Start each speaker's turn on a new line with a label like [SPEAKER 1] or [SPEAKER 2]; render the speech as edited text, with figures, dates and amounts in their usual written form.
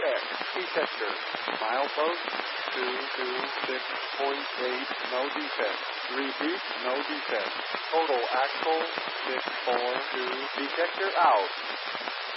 [SPEAKER 1] check. Detector. Milepost 226.8, no defect. Repeat, no defect. Total axle 642. Detector out.